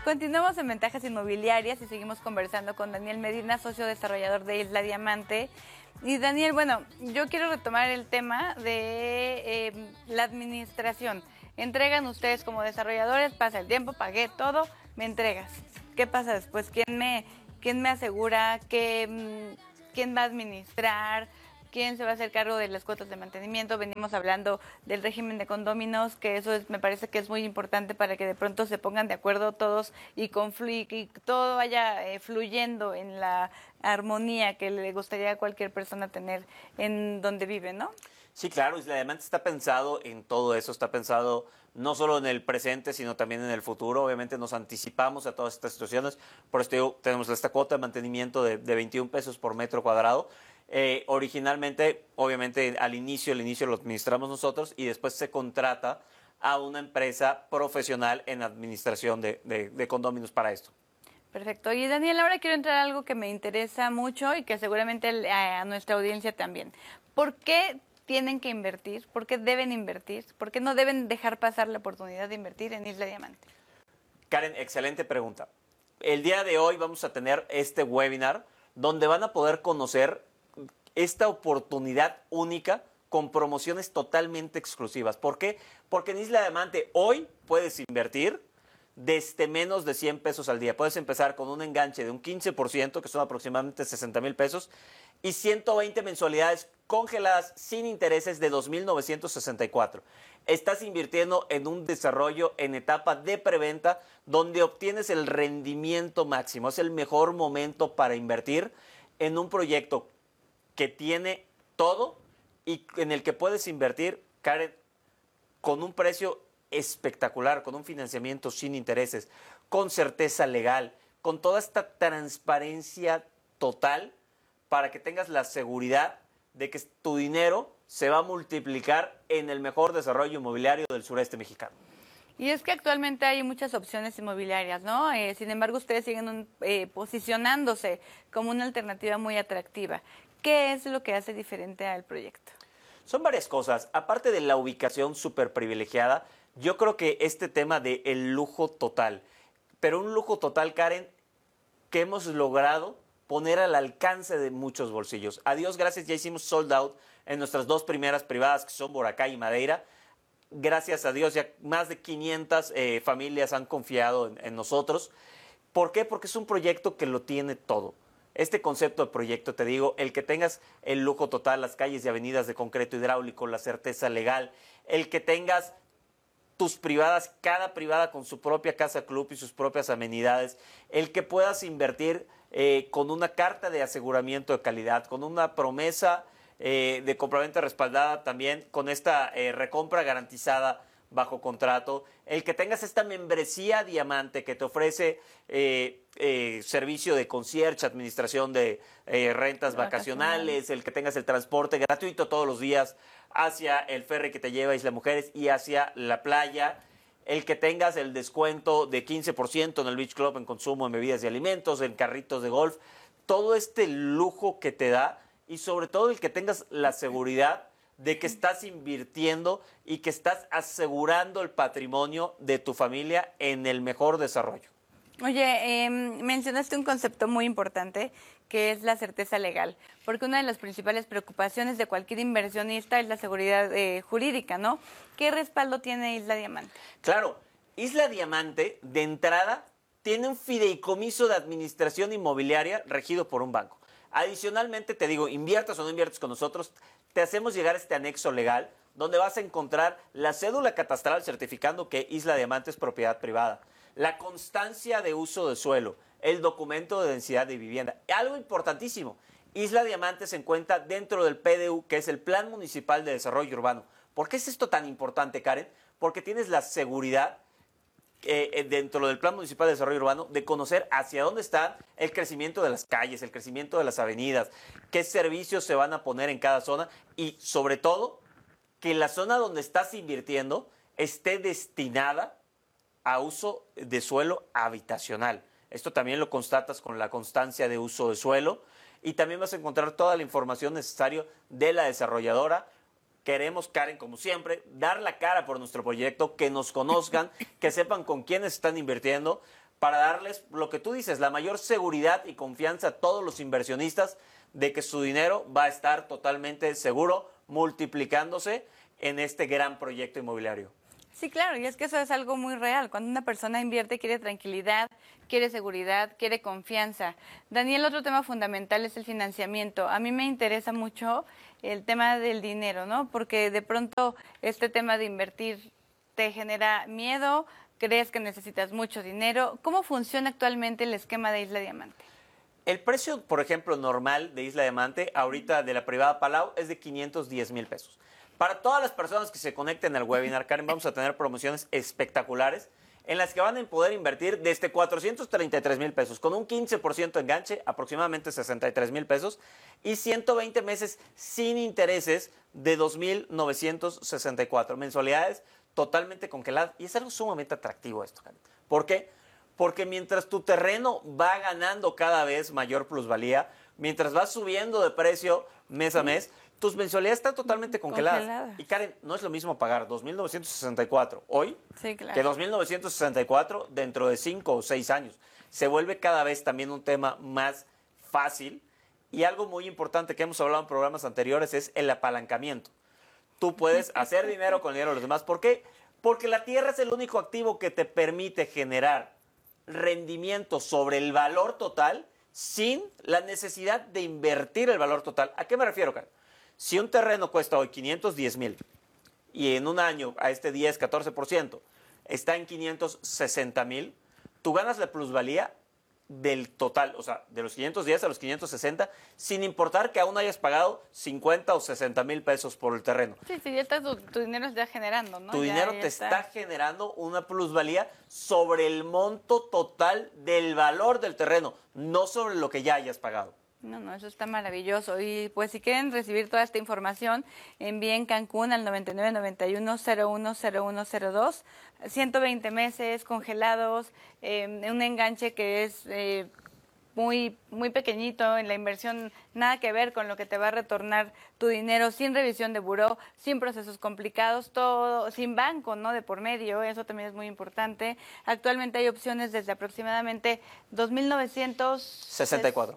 Continuamos en Ventajas Inmobiliarias y seguimos conversando con Daniel Medina, socio desarrollador de Isla Diamante. Y Daniel, bueno, yo quiero retomar el tema de la administración. Entregan ustedes como desarrolladores, pasa el tiempo, pagué todo, me entregas. ¿Qué pasa después? ¿Quién me asegura? ¿Quién va a administrar? ¿Quién se va a hacer cargo de las cuotas de mantenimiento? Venimos hablando del régimen de condóminos, que eso me parece que es muy importante para que de pronto se pongan de acuerdo todos y todo vaya fluyendo en la armonía que le gustaría a cualquier persona tener en donde vive, ¿no? Sí, claro, Isla Diamante está pensado en todo eso, está pensado no solo en el presente, sino también en el futuro. Obviamente nos anticipamos a todas estas situaciones, por esto tenemos esta cuota de mantenimiento de 21 pesos por metro cuadrado. Originalmente, obviamente, el inicio lo administramos nosotros y después se contrata a una empresa profesional en administración de condóminos para esto. Perfecto. Y Daniel, ahora quiero entrar a algo que me interesa mucho y que seguramente a nuestra audiencia también. ¿Por qué tienen que invertir? ¿Por qué deben invertir? ¿Por qué no deben dejar pasar la oportunidad de invertir en Isla Diamante? Karen, excelente pregunta. El día de hoy vamos a tener este webinar donde van a poder conocer esta oportunidad única con promociones totalmente exclusivas. ¿Por qué? Porque en Isla Diamante hoy puedes invertir desde menos de 100 pesos al día. Puedes empezar con un enganche de un 15%, que son aproximadamente 60,000 pesos, y 120 mensualidades congeladas sin intereses de 2,964. Estás invirtiendo en un desarrollo en etapa de preventa donde obtienes el rendimiento máximo. Es el mejor momento para invertir en un proyecto que tiene todo y en el que puedes invertir, Karen, con un precio espectacular, con un financiamiento sin intereses, con certeza legal, con toda esta transparencia total para que tengas la seguridad de que tu dinero se va a multiplicar en el mejor desarrollo inmobiliario del sureste mexicano. Y es que actualmente hay muchas opciones inmobiliarias, ¿no? Sin embargo, ustedes siguen posicionándose como una alternativa muy atractiva. ¿Qué es lo que hace diferente al proyecto? Son varias cosas. Aparte de la ubicación súper privilegiada, yo creo que este tema de el lujo total, pero un lujo total, Karen, que hemos logrado poner al alcance de muchos bolsillos. A Dios gracias, ya hicimos sold out en nuestras dos primeras privadas, que son Boracay y Madeira. Gracias a Dios, ya más de 500 familias han confiado en nosotros. ¿Por qué? Porque es un proyecto que lo tiene todo. Este concepto de proyecto, te digo, el que tengas el lujo total, las calles y avenidas de concreto hidráulico, la certeza legal, el que tengas tus privadas, cada privada con su propia casa club y sus propias amenidades, el que puedas invertir con una carta de aseguramiento de calidad, con una promesa de compraventa respaldada también, con esta recompra garantizada bajo contrato, el que tengas esta membresía Diamante que te ofrece servicio de concierge, administración de rentas vacacionales, el que tengas el transporte gratuito todos los días hacia el ferry que te lleva a Isla Mujeres y hacia la playa, el que tengas el descuento de 15% en el Beach Club en consumo en bebidas y alimentos, en carritos de golf, todo este lujo que te da y sobre todo el que tengas la seguridad de que estás invirtiendo y que estás asegurando el patrimonio de tu familia en el mejor desarrollo. Oye, mencionaste un concepto muy importante que es la certeza legal, porque una de las principales preocupaciones de cualquier inversionista es la seguridad jurídica, ¿no? ¿Qué respaldo tiene Isla Diamante? Claro, Isla Diamante de entrada tiene un fideicomiso de administración inmobiliaria regido por un banco. Adicionalmente, te digo, inviertas o no inviertas con nosotros, te hacemos llegar este anexo legal donde vas a encontrar la cédula catastral certificando que Isla Diamante es propiedad privada, la constancia de uso de suelo, el documento de densidad de vivienda. Algo importantísimo, Isla Diamante se encuentra dentro del PDU, que es el Plan Municipal de Desarrollo Urbano. ¿Por qué es esto tan importante, Karen? Porque tienes la seguridad dentro del Plan Municipal de Desarrollo Urbano de conocer hacia dónde está el crecimiento de las calles, el crecimiento de las avenidas, qué servicios se van a poner en cada zona y sobre todo que la zona donde estás invirtiendo esté destinada a uso de suelo habitacional. Esto también lo constatas con la constancia de uso de suelo y también vas a encontrar toda la información necesaria de la desarrolladora. Queremos, Karen, como siempre, dar la cara por nuestro proyecto, que nos conozcan, que sepan con quiénes están invirtiendo, para darles lo que tú dices, la mayor seguridad y confianza a todos los inversionistas de que su dinero va a estar totalmente seguro, multiplicándose en este gran proyecto inmobiliario. Sí, claro, y es que eso es algo muy real. Cuando una persona invierte, quiere tranquilidad, quiere seguridad, quiere confianza. Daniel, otro tema fundamental es el financiamiento. A mí me interesa mucho el tema del dinero, ¿no? Porque de pronto este tema de invertir te genera miedo, crees que necesitas mucho dinero. ¿Cómo funciona actualmente el esquema de Isla Diamante? El precio, por ejemplo, normal de Isla Diamante, ahorita de la privada Palau, es de 510,000 pesos. Para todas las personas que se conecten al webinar, Karen, vamos a tener promociones espectaculares en las que van a poder invertir desde 433,000 pesos, con un 15% enganche, aproximadamente 63,000 pesos, y 120 meses sin intereses de 2,964 mensualidades totalmente congeladas. Y es algo sumamente atractivo esto, Karen. ¿Por qué? Porque mientras tu terreno va ganando cada vez mayor plusvalía, mientras va subiendo de precio mes a mes, tus mensualidades están totalmente congeladas. Y Karen, no es lo mismo pagar 2,964 hoy que 2,964 dentro de 5 o 6 años. Se vuelve cada vez también un tema más fácil. Y algo muy importante que hemos hablado en programas anteriores es el apalancamiento. Tú puedes hacer dinero con el dinero de los demás. ¿Por qué? Porque la tierra es el único activo que te permite generar rendimiento sobre el valor total sin la necesidad de invertir el valor total. ¿A qué me refiero, Karen? Si un terreno cuesta hoy 510,000 y en un año a este 10, 14% está en 560,000, tú ganas la plusvalía del total, o sea, de los 510 a los 560, sin importar que aún hayas pagado 50 o 60,000 pesos por el terreno. Sí, ya está, tu dinero está generando, ¿no? Tu dinero te está generando una plusvalía sobre el monto total del valor del terreno, no sobre lo que ya hayas pagado. No, eso está maravilloso. Y pues si quieren recibir toda esta información, envíen Cancún al 9991-010102, 120 meses congelados, un enganche que es muy pequeñito en la inversión, nada que ver con lo que te va a retornar tu dinero, sin revisión de buró, sin procesos complicados, todo sin banco, ¿no? De por medio, eso también es muy importante. Actualmente hay opciones desde aproximadamente 2,964.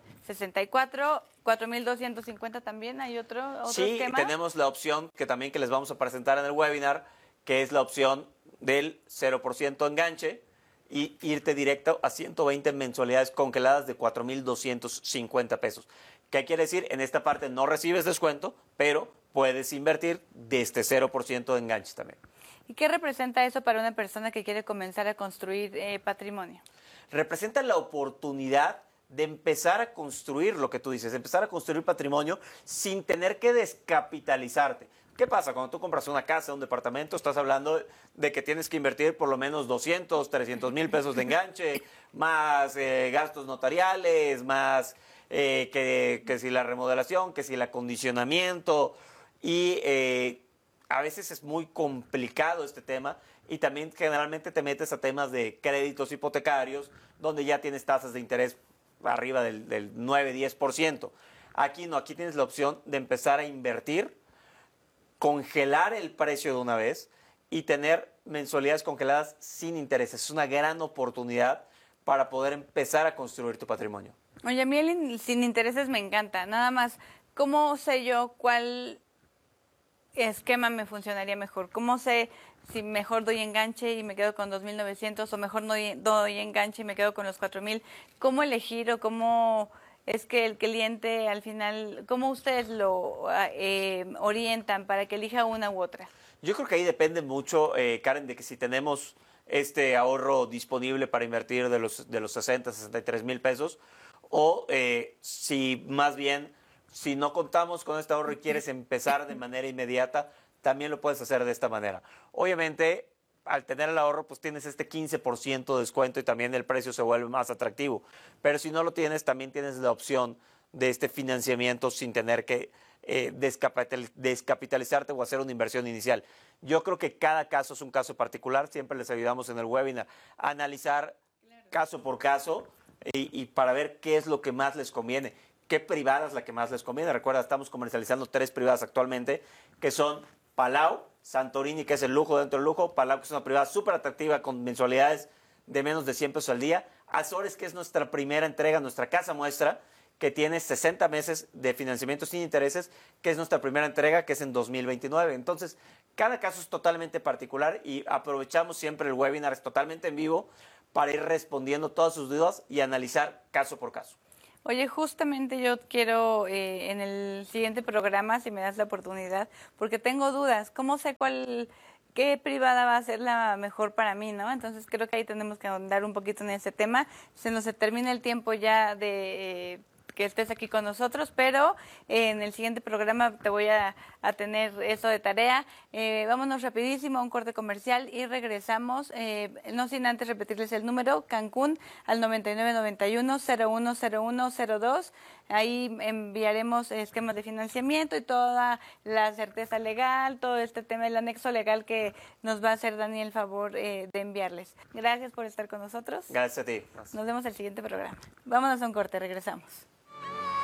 4,250 también, ¿hay otro sí, esquema? Tenemos la opción que también que les vamos a presentar en el webinar, que es la opción del 0% enganche, y irte directo a 120 mensualidades congeladas de 4,250 pesos. ¿Qué quiere decir? En esta parte no recibes descuento, pero puedes invertir desde 0% de enganche también. ¿Y qué representa eso para una persona que quiere comenzar a construir patrimonio? Representa la oportunidad de empezar a construir lo que tú dices, empezar a construir patrimonio sin tener que descapitalizarte. ¿Qué pasa? Cuando tú compras una casa, un departamento, estás hablando de que tienes que invertir por lo menos 200, 300,000 pesos de enganche, más gastos notariales, más que si la remodelación, que si el acondicionamiento. Y a veces es muy complicado este tema y también generalmente te metes a temas de créditos hipotecarios donde ya tienes tasas de interés arriba del 9-10%. Aquí no, aquí tienes la opción de empezar a invertir, congelar el precio de una vez y tener mensualidades congeladas sin intereses. Es una gran oportunidad para poder empezar a construir tu patrimonio. Oye, a mí el sin intereses me encanta. Nada más, ¿cómo sé yo cuál esquema me funcionaría mejor? ¿Cómo sé si mejor doy enganche y me quedo con 2,900 o mejor no doy enganche y me quedo con los 4,000? ¿Cómo elegir o cómo es que el cliente al final, cómo ustedes lo orientan para que elija una u otra? Yo creo que ahí depende mucho, Karen, de que si tenemos este ahorro disponible para invertir de los 60, 63,000 pesos o si más bien, si no contamos con este ahorro y quieres empezar de manera inmediata, también lo puedes hacer de esta manera. Obviamente, al tener el ahorro, pues tienes este 15% de descuento y también el precio se vuelve más atractivo. Pero si no lo tienes, también tienes la opción de este financiamiento sin tener que descapitalizarte o hacer una inversión inicial. Yo creo que cada caso es un caso particular. Siempre les ayudamos en el webinar a analizar caso por caso y para ver qué es lo que más les conviene. ¿Qué privada es la que más les conviene? Recuerda, estamos comercializando 3 privadas actualmente, que son Palau, Santorini, que es el lujo dentro del lujo, Palau, que es una privada súper atractiva con mensualidades de menos de 100 pesos al día. Azores, que es nuestra primera entrega, nuestra casa muestra, que tiene 60 meses de financiamiento sin intereses, que es nuestra primera entrega, que es en 2029. Entonces, cada caso es totalmente particular y aprovechamos siempre el webinar, es totalmente en vivo, para ir respondiendo todas sus dudas y analizar caso por caso. Oye, justamente yo quiero en el siguiente programa, si me das la oportunidad, porque tengo dudas, ¿cómo sé qué privada va a ser la mejor para mí, ¿no? Entonces creo que ahí tenemos que andar un poquito en ese tema. Se nos termina el tiempo ya de que estés aquí con nosotros, pero en el siguiente programa te voy a tener eso de tarea. Vámonos rapidísimo a un corte comercial y regresamos, no sin antes repetirles el número, Cancún al 9991-010102. Ahí enviaremos esquemas de financiamiento y toda la certeza legal, todo este tema, el anexo legal que nos va a hacer Daniel favor de enviarles. Gracias por estar con nosotros. Gracias a ti. Nos vemos en el siguiente programa. Vámonos a un corte, regresamos.